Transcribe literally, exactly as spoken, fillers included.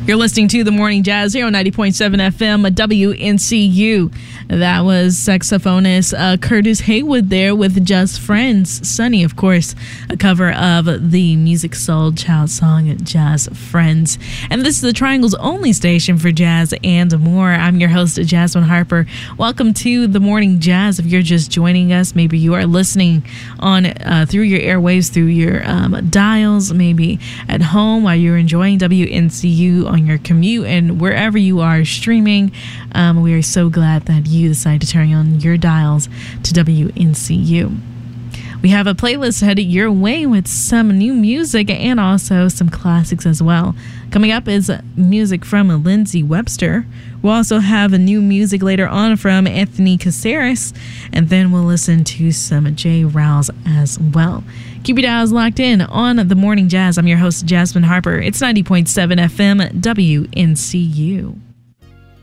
You're listening to The Morning Jazz here on ninety point seven F M W N C U. That was saxophonist uh, Curtis Haywood there with Just Friends. Sunny, of course, a cover of the Music Soul Child song Just Friends. And this is the Triangle's only station for jazz and more. I'm your host, Jasmine Harper. Welcome to The Morning Jazz. If you're just joining us, maybe you are listening on uh, through your airwaves, through your um, dials, maybe at home while you're enjoying W N C U on your commute, and wherever you are streaming. Um, we are so glad that you decided to turn on your dials to W N C U. We have a playlist headed your way with some new music and also some classics as well. Coming up is music from Lindsey Webster. We'll also have a new music later on from Anthony Caceres, and then we'll listen to some Jay Rouse as well. Keep your dials locked in on The Morning Jazz. I'm your host, Jasmine Harper. It's ninety point seven F M W N C U.